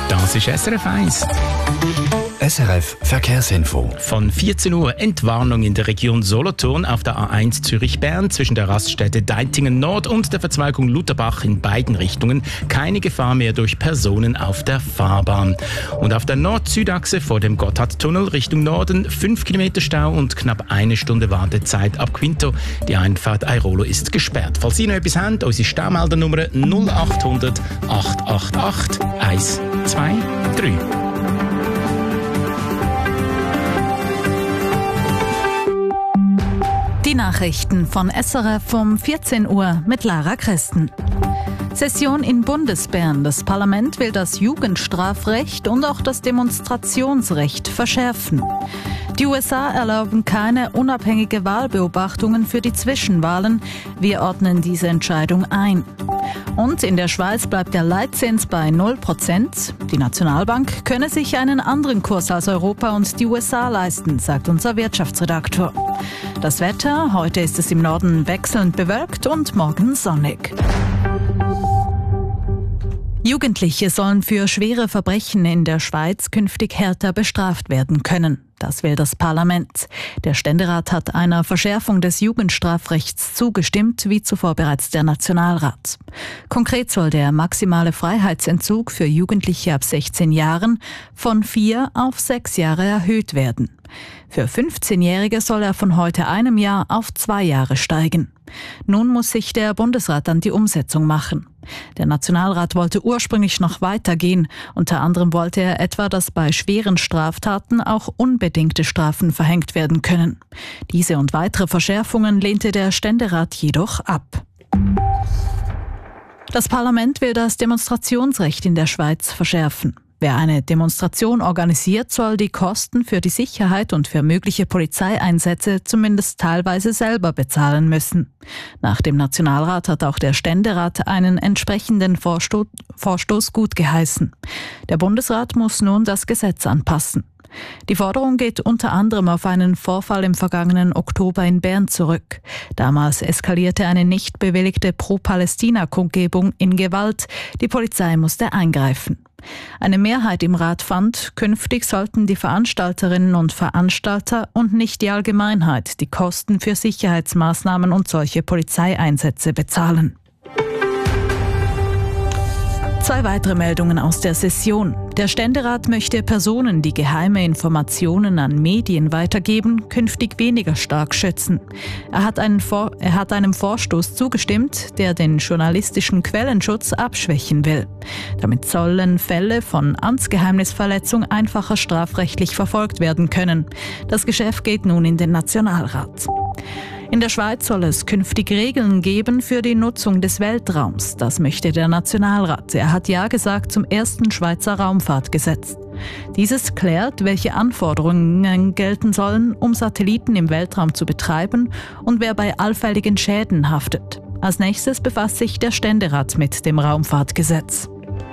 Das ist SRF 1. SRF Verkehrsinfo. Von 14 Uhr Entwarnung in der Region Solothurn auf der A1 Zürich-Bern zwischen der Raststätte Deitingen Nord und der Verzweigung Lutherbach in beiden Richtungen. Keine Gefahr mehr durch Personen auf der Fahrbahn. Und auf der Nord-Süd-Achse vor dem Gotthardtunnel Richtung Norden 5 Kilometer Stau und knapp 1 Stunde Wartezeit ab Quinto. Die Einfahrt Airolo ist gesperrt. Falls Sie noch etwas haben, unsere Staumeldernummer 0800 888 123. Die Nachrichten von SRF um 14 Uhr mit Lara Christen. Session in Bundesbern. Das Parlament will das Jugendstrafrecht und auch das Demonstrationsrecht verschärfen. Die USA erlauben keine unabhängige Wahlbeobachtungen für die Zwischenwahlen. Wir ordnen diese Entscheidung ein. Und in der Schweiz bleibt der Leitzins bei 0%. Die Nationalbank könne sich einen anderen Kurs als Europa und die USA leisten, sagt unser Wirtschaftsredaktor. Das Wetter, heute ist es im Norden wechselnd bewölkt und morgen sonnig. Jugendliche sollen für schwere Verbrechen in der Schweiz künftig härter bestraft werden können. Das will das Parlament. Der Ständerat hat einer Verschärfung des Jugendstrafrechts zugestimmt, wie zuvor bereits der Nationalrat. Konkret soll der maximale Freiheitsentzug für Jugendliche ab 16 Jahren von 4 auf 6 Jahre erhöht werden. Für 15-Jährige soll er von heute einem Jahr auf 2 Jahre steigen. Nun muss sich der Bundesrat an die Umsetzung machen. Der Nationalrat wollte ursprünglich noch weitergehen. Unter anderem wollte er etwa, dass bei schweren Straftaten auch unbedingte Strafen verhängt werden können. Diese und weitere Verschärfungen lehnte der Ständerat jedoch ab. Das Parlament will das Demonstrationsrecht in der Schweiz verschärfen. Wer eine Demonstration organisiert, soll die Kosten für die Sicherheit und für mögliche Polizeieinsätze zumindest teilweise selber bezahlen müssen. Nach dem Nationalrat hat auch der Ständerat einen entsprechenden Vorstoß gutgeheißen. Der Bundesrat muss nun das Gesetz anpassen. Die Forderung geht unter anderem auf einen Vorfall im vergangenen Oktober in Bern zurück. Damals eskalierte eine nicht bewilligte Pro-Palästina-Kundgebung in Gewalt. Die Polizei musste eingreifen. Eine Mehrheit im Rat fand, künftig sollten die Veranstalterinnen und Veranstalter und nicht die Allgemeinheit die Kosten für Sicherheitsmaßnahmen und solche Polizeieinsätze bezahlen. 2 weitere Meldungen aus der Session. Der Ständerat möchte Personen, die geheime Informationen an Medien weitergeben, künftig weniger stark schützen. Er hat einem Vorstoß zugestimmt, der den journalistischen Quellenschutz abschwächen will. Damit sollen Fälle von Amtsgeheimnisverletzung einfacher strafrechtlich verfolgt werden können. Das Geschäft geht nun in den Nationalrat. In der Schweiz soll es künftig Regeln geben für die Nutzung des Weltraums. Das möchte der Nationalrat. Er hat Ja gesagt zum ersten Schweizer Raumfahrtgesetz. Dieses klärt, welche Anforderungen gelten sollen, um Satelliten im Weltraum zu betreiben und wer bei allfälligen Schäden haftet. Als nächstes befasst sich der Ständerat mit dem Raumfahrtgesetz.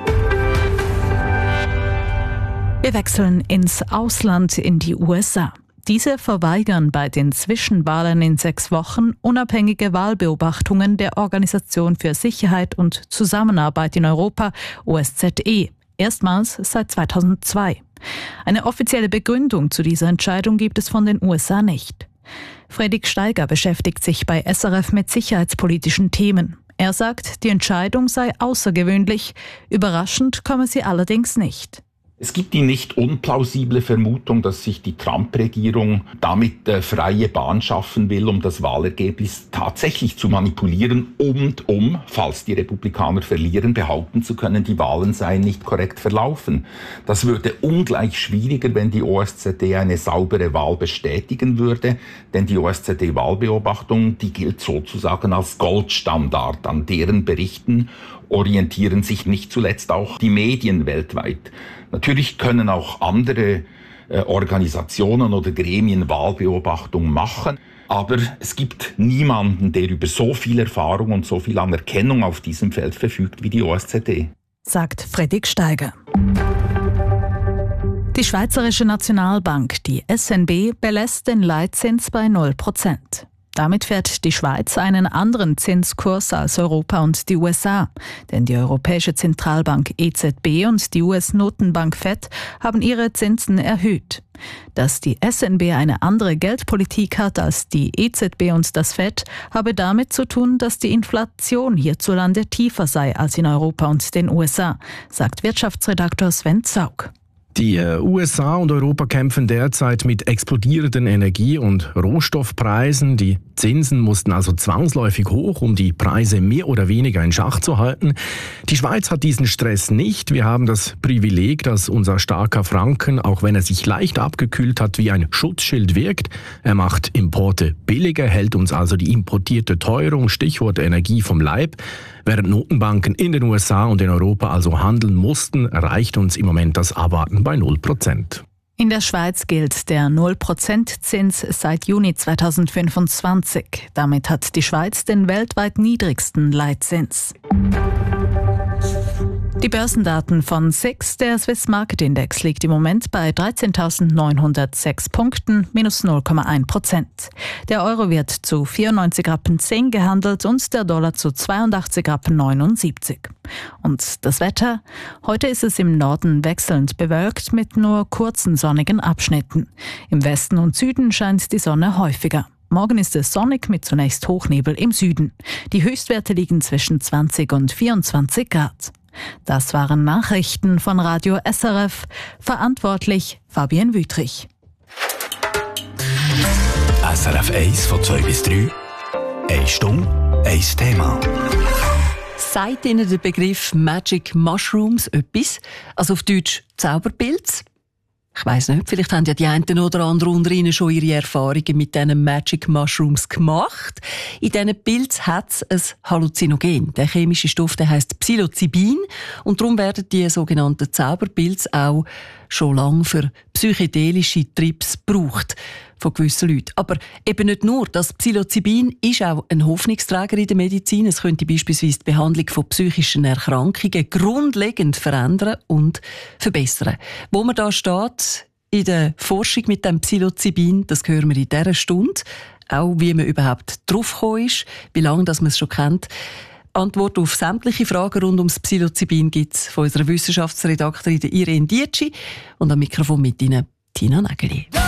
Wir wechseln ins Ausland, in die USA. Diese verweigern bei den Zwischenwahlen in 6 Wochen unabhängige Wahlbeobachtungen der Organisation für Sicherheit und Zusammenarbeit in Europa, OSZE, erstmals seit 2002. Eine offizielle Begründung zu dieser Entscheidung gibt es von den USA nicht. Fredrik Steiger beschäftigt sich bei SRF mit sicherheitspolitischen Themen. Er sagt, die Entscheidung sei außergewöhnlich, überraschend komme sie allerdings nicht. Es gibt die nicht unplausible Vermutung, dass sich die Trump-Regierung damit freie Bahn schaffen will, um das Wahlergebnis tatsächlich zu manipulieren und falls die Republikaner verlieren, behaupten zu können, die Wahlen seien nicht korrekt verlaufen. Das würde ungleich schwieriger, wenn die OSZE eine saubere Wahl bestätigen würde, denn die OSZE-Wahlbeobachtung, die gilt sozusagen als Goldstandard. An deren Berichten orientieren sich nicht zuletzt auch die Medien weltweit. Natürlich können auch andere Organisationen oder Gremien Wahlbeobachtung machen, aber es gibt niemanden, der über so viel Erfahrung und so viel Anerkennung auf diesem Feld verfügt wie die OSZE. Sagt Fredrik Steiger. Die Schweizerische Nationalbank, die SNB, belässt den Leitzins bei 0%. Damit fährt die Schweiz einen anderen Zinskurs als Europa und die USA. Denn die Europäische Zentralbank EZB und die US-Notenbank FED haben ihre Zinsen erhöht. Dass die SNB eine andere Geldpolitik hat als die EZB und das FED, habe damit zu tun, dass die Inflation hierzulande tiefer sei als in Europa und den USA, sagt Wirtschaftsredaktor Sven Zaug. Die USA und Europa kämpfen derzeit mit explodierenden Energie- und Rohstoffpreisen. Die Zinsen mussten also zwangsläufig hoch, um die Preise mehr oder weniger in Schach zu halten. Die Schweiz hat diesen Stress nicht. Wir haben das Privileg, dass unser starker Franken, auch wenn er sich leicht abgekühlt hat, wie ein Schutzschild wirkt. Er macht Importe billiger, hält uns also die importierte Teuerung, Stichwort Energie, vom Leib. Während Notenbanken in den USA und in Europa also handeln mussten, erreicht uns im Moment das Abwarten bei 0%. In der Schweiz gilt der 0%-Zins seit Juni 2025. Damit hat die Schweiz den weltweit niedrigsten Leitzins. Die Börsendaten von SIX, der Swiss Market Index, liegt im Moment bei 13.906 Punkten, minus 0,1%. Der Euro wird zu 94,10 Rappen gehandelt und der Dollar zu 82,79 Rappen. Und das Wetter? Heute ist es im Norden wechselnd bewölkt mit nur kurzen sonnigen Abschnitten. Im Westen und Süden scheint die Sonne häufiger. Morgen ist es sonnig mit zunächst Hochnebel im Süden. Die Höchstwerte liegen zwischen 20 und 24 Grad. Das waren Nachrichten von Radio SRF. Verantwortlich Fabienne Wüthrich. SRF 1 von 2 bis 3. 1 Stunde, 1 Thema. Sagt Ihnen der Begriff Magic Mushrooms etwas? Also auf Deutsch Zauberpilz? Ich weiss nicht, vielleicht haben ja die einen oder anderen unter Ihnen schon ihre Erfahrungen mit diesen Magic Mushrooms gemacht. In diesen Pilzen hat es ein Halluzinogen. Der chemische Stoff, der heisst Psilocybin. Und darum werden die sogenannten Zauberpilze auch schon lange für psychedelische Trips gebraucht von gewissen Leuten. Aber eben nicht nur. Das Psilocybin ist auch ein Hoffnungsträger in der Medizin. Es könnte beispielsweise die Behandlung von psychischen Erkrankungen grundlegend verändern und verbessern. Wo man da steht in der Forschung mit dem Psilocybin, das hören wir in dieser Stunde. Auch wie man überhaupt drauf gekommen ist, wie lange man es schon kennt. Antwort auf sämtliche Fragen rund ums Psilocybin gibt es von unserer Wissenschaftsredaktorin Irene Dietschi und am Mikrofon mit Ihnen Tina Nägeli.